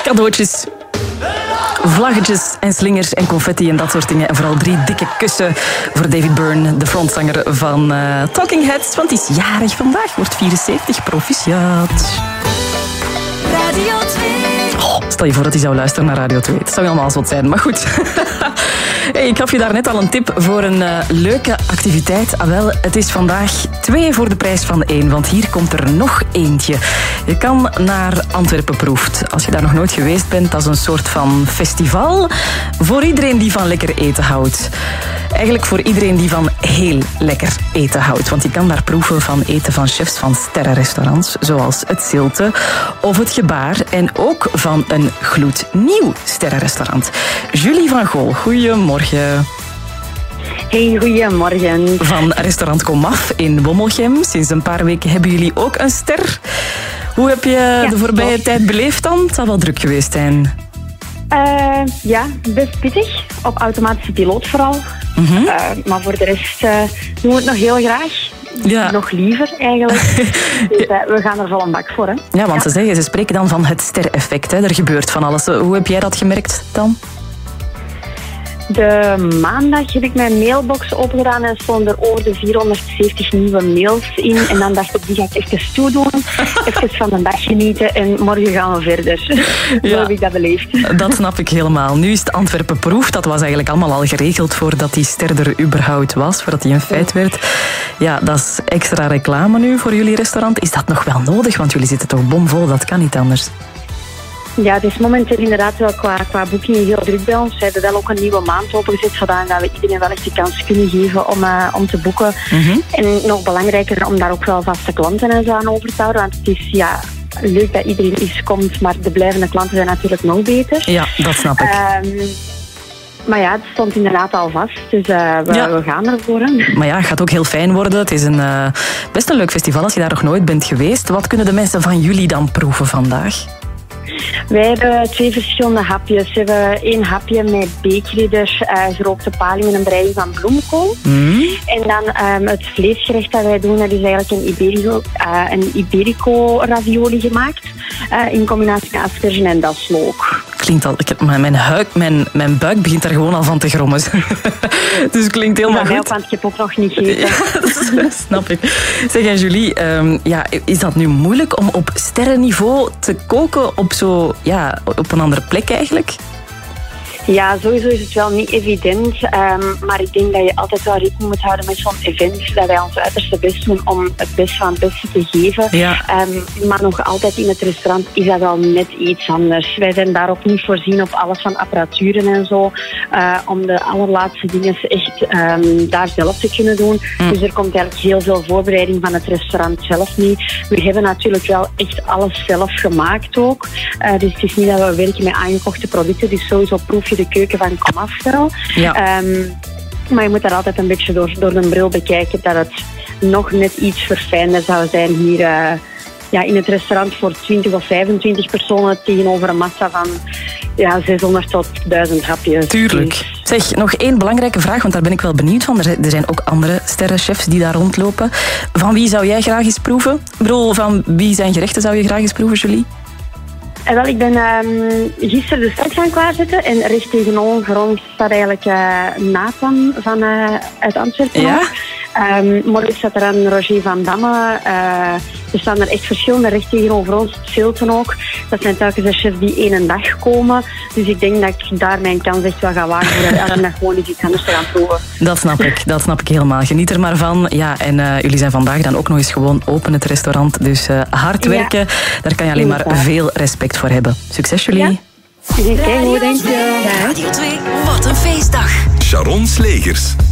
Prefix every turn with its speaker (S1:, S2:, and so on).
S1: cadeautjes, vlaggetjes en slingers en confetti en dat soort dingen. En vooral 3 dikke kussen voor David Byrne, de frontzanger van Talking Heads. Want die is jarig vandaag, wordt 74, proficiat.
S2: Radio 2.
S1: Stel je voor dat hij zou luisteren naar Radio 2. Dat zou helemaal zot zijn, maar goed. Hey, ik gaf je daarnet al een tip voor een leuke activiteit. Wel, het is vandaag 2 voor de prijs van 1, want hier komt er nog eentje. Je kan naar Antwerpen Proeft. Als je daar nog nooit geweest bent, dat is een soort van festival voor iedereen die van lekker eten houdt. Eigenlijk voor iedereen die van heel lekker eten houdt. Want je kan daar proeven van eten van chefs van sterrenrestaurants, zoals het Zilte of het Gebaar. En ook van een gloednieuw sterrenrestaurant. Julie van Gool, goedemorgen.
S3: Hey, goedemorgen.
S1: Van restaurant Komaf in Wommelgem. Sinds een paar weken hebben jullie ook een ster. Hoe heb je de voorbije tijd beleefd dan? Het zal wel druk geweest zijn.
S3: Ja, best pittig. Op automatische piloot vooral. Maar voor de rest doen we het nog heel graag.
S1: Ja.
S3: Nog liever eigenlijk. Dus we gaan er vol een bak voor. Hè?
S1: Ja, want ze spreken dan van het stereffect. Hè. Er gebeurt van alles. Hoe heb jij dat gemerkt dan?
S3: De maandag heb ik mijn mailbox opengedaan en stonden er over de 470 nieuwe mails in. En dan dacht ik, die ga ik even toedoen. Even van de dag genieten en morgen gaan we verder. Zo heb ik dat beleefd.
S1: Dat snap ik helemaal. Nu is het Antwerpen Proef. Dat was eigenlijk allemaal al geregeld voordat die ster er überhaupt was. Voordat die een feit werd. Ja, dat is extra reclame nu voor jullie restaurant. Is dat nog wel nodig? Want jullie zitten toch bomvol. Dat kan niet anders.
S3: Ja, het is momenteel inderdaad wel qua boeking heel druk bij ons. We hebben wel ook een nieuwe maand opengezet, zodat we iedereen wel echt de kans kunnen geven om te boeken. En nog belangrijker om daar ook wel vaste klanten en zo aan over te houden. Want het is leuk dat iedereen eens komt, maar de blijvende klanten zijn natuurlijk nog beter.
S1: Ja, dat snap ik.
S3: Maar ja, het stond inderdaad al vast, dus we gaan ervoor. Hè.
S1: Maar ja, het gaat ook heel fijn worden. Het is best een leuk festival als je daar nog nooit bent geweest. Wat kunnen de mensen van jullie dan proeven vandaag?
S3: Wij hebben 2 verschillende hapjes. We hebben 1 hapje met beekridders, gerookte paling en een breiding van bloemkool. En dan het vleesgerecht dat wij doen, dat is eigenlijk een Iberico ravioli gemaakt. In combinatie met asperge en daslook.
S1: Klinkt al... Mijn buik begint er gewoon al van te grommen. Dus het klinkt helemaal goed.
S3: Want ik heb ook nog niet gegeten.
S1: Ja, dat snap ik. Zeg, Julie, is dat nu moeilijk om op sterrenniveau te koken op een andere plek eigenlijk?
S3: Ja, sowieso is het wel niet evident. Maar ik denk dat je altijd wel rekening moet houden met zo'n event. Dat wij ons uiterste best doen om het beste van het beste te geven.
S1: Ja.
S3: Maar nog altijd in het restaurant is dat wel net iets anders. Wij zijn daar ook niet voorzien op alles van apparaturen en zo. Om de allerlaatste dingen echt daar zelf te kunnen doen. Dus er komt eigenlijk heel veel voorbereiding van het restaurant zelf niet. We hebben natuurlijk wel echt alles zelf gemaakt ook. Dus het is niet dat we werken met aangekochte producten. Dus sowieso proef je de keuken van Komaf wel.
S1: Ja.
S3: Maar je moet daar altijd een beetje door de bril bekijken dat het nog net iets verfijnder zou zijn hier in het restaurant voor 20 of 25 personen tegenover een massa van 600 tot 1000 hapjes.
S1: Tuurlijk. Zeg, nog 1 belangrijke vraag, want daar ben ik wel benieuwd van. Er zijn ook andere sterrenchefs die daar rondlopen. Van wie zou jij graag eens proeven? Ik bedoel, van wie zijn gerechten zou je graag eens proeven, Julie?
S3: Wel, ik ben gisteren de start gaan klaarzetten en recht tegenover ons staat eigenlijk Nathan uit Antwerpen.
S1: Ja?
S3: Morgen staat er aan Roger van Damme. Er staan er echt verschillende recht tegenover ons. Het Zilten ook. Dat zijn telkens de chefs die 1 dag komen. Dus ik denk dat ik daar mijn kans echt wel ga wagen. Elke dag gewoon iets anders te gaan proeven.
S1: Dat snap ik helemaal. Geniet er maar van. Ja, en jullie zijn vandaag dan ook nog eens gewoon open, het restaurant. Dus hard werken, daar kan je alleen maar veel respect voor hebben. Succes, Julie.
S3: Ja. Kijk, hoe denk je?
S2: Radio 2, wat een feestdag.
S4: Sharon Slegers.